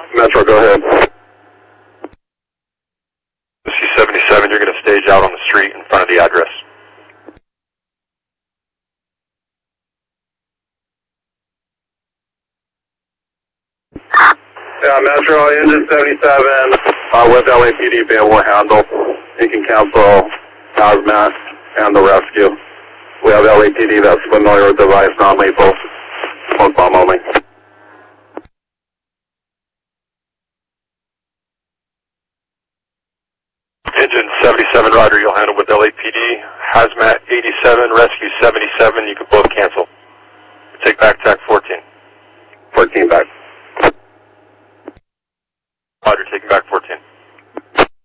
Metro, go ahead. C-77, you're going to stage out on the street in front of the address. Yeah, Metro, engine 77, with LAPD van will handle. You can cancel hazmat and the rescue. We have LAPD that's familiar with the device, non-lethal, smoke bomb only. Engine 77, Roger, you'll handle with LAPD. Hazmat 87, Rescue 77, you can both cancel. Take back taxi.